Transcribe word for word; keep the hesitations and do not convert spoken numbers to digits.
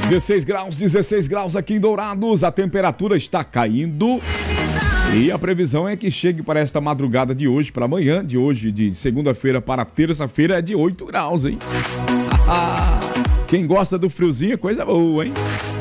dezesseis graus, dezesseis graus aqui em Dourados, a temperatura está caindo e a previsão é que chegue para esta madrugada de hoje para amanhã, de hoje de segunda-feira para terça-feira é de oito graus, hein? Quem gosta do friozinho é coisa boa, hein?